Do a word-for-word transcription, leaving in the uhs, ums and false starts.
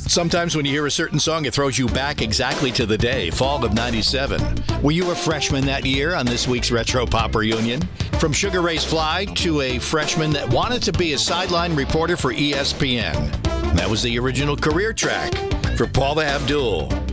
Sometimes when you hear a certain song, it throws you back exactly to the day, fall of ninety-seven. Were you a freshman that year on this week's Retro Pop Reunion? From Sugar Ray's Fly to a freshman that wanted to be a sideline reporter for E S P N. That was the original career track for Paula Abdul.